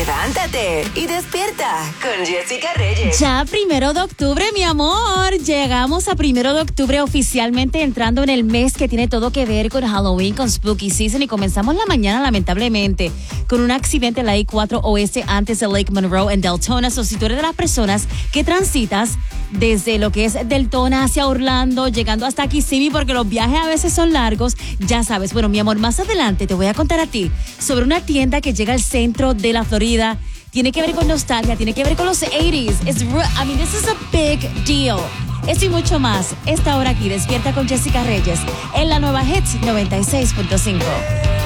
Levántate y despierta con Jessica Reyes. Ya 1 de octubre, mi amor. Llegamos a 1 de octubre oficialmente entrando en el mes que tiene todo que ver con Halloween, con Spooky Season. Y comenzamos la mañana, lamentablemente, con un accidente en la I-4 Oeste antes de Lake Monroe en Deltona. So, si tú eres de las personas que transitas desde lo que es Deltona hacia Orlando, llegando hasta Kissimmee, porque los viajes a veces son largos, ya sabes. Bueno, mi amor, más adelante te voy a contar a ti sobre una tienda que llega al centro de la Florida. Tiene que ver con nostalgia, tiene que ver con los 80s. This is a big deal. Esto y mucho más. Esta hora aquí, Despierta con Jessica Reyes, en la nueva Hits 96.5.